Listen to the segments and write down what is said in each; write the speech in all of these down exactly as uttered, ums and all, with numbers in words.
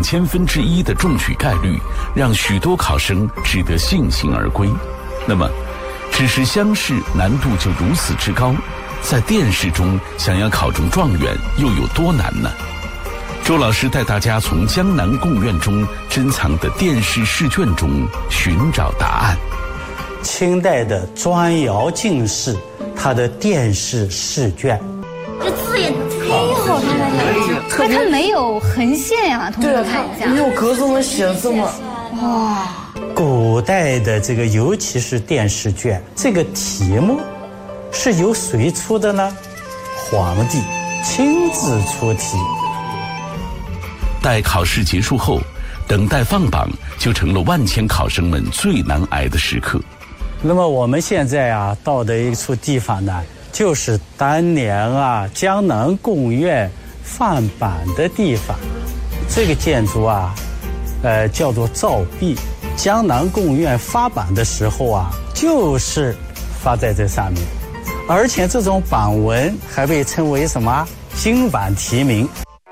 千分之一的中举概率，让许多考生只得悻悻而归。那么，只是乡试难度就如此之高，在殿试中想要考中状元又有多难呢？周老师带大家从江南贡院中珍藏的殿试试卷中寻找答案。 清代的砖窑进士，他的殿试试卷， 这字也哎呦，可它没有横线呀、啊，同学们看一下， 没有格子的写字吗？ 哇！ 古代的这个，尤其是殿试卷，这个题目是由谁出的呢？皇帝亲自出题。 待考试结束后，等待放榜就成了万千考生们最难挨的时刻。 那么我们现在啊，到的一处地方呢，就是当年啊江南贡院放榜的地方。这个建筑啊，呃，叫做照壁。江南贡院发榜的时候啊，就是发在这上面，而且这种榜文还被称为什么金榜题名。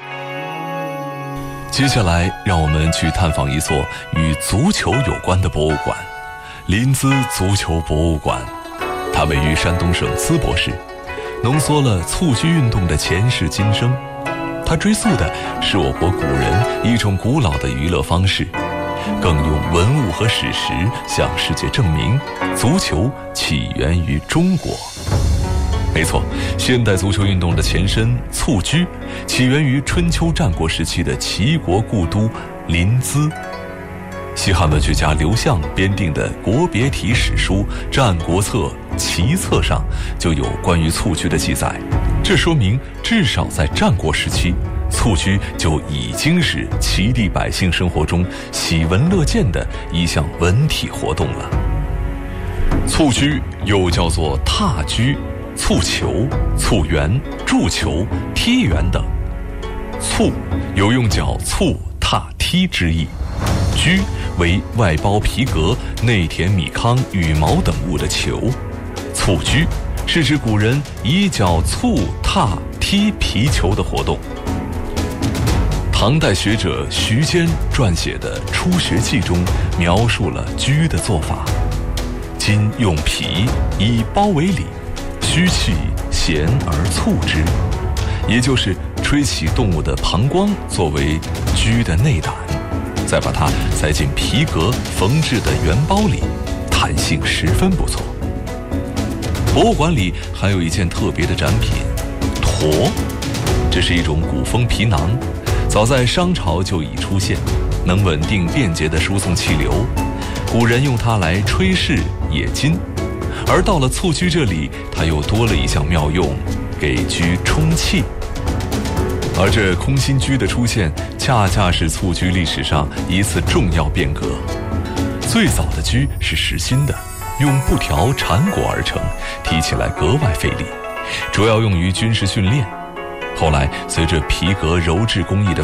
接下来，让我们去探访一座与足球有关的博物馆——临淄足球博物馆。它位于山东省淄博市，浓缩了蹴鞠运动的前世今生。它追溯的是我国古人一种古老的娱乐方式，更用文物和史实向世界证明，足球起源于中国。没错，现代足球运动的前身蹴鞠起源于春秋战国时期的齐国故都临淄。西汉文学家刘向编定的国别体史书《战国策·齐策》上就有关于蹴鞠的记载，这说明至少在战国时期，蹴鞠就已经是齐地百姓生活中喜闻乐见的一项文体活动了。蹴鞠又叫做踏鞠、蹴球、蹴圆、筑球、踢圆等。蹴有用脚蹴、踏、踢之意，鞠为外包皮革、内填米糠、羽毛等物的球。蹴鞠是指古人以脚蹴、踏、踢皮球的活动。唐代学者徐坚撰写的《初学记》中描述了鞠的做法：今用皮以包为里，虚气弦而蹴之，也就是吹起动物的膀胱作为鞠的内胆，再把它塞进皮革缝制的圆包里，弹性十分不错。博物馆里还有一件特别的展品——橐，这是一种鼓风皮囊，早在商朝就已出现，能稳定便捷地输送气流，古人用它来吹拭冶金。而到了蹴鞠这里，它又多了一项妙用，给鞠充气。而这空心鞠的出现，恰恰是蹴鞠历史上一次重要变革。最早的鞠是实心的，用布条缠裹而成，提起来格外费力，主要用于军事训练。后来随着皮革鞣制工艺的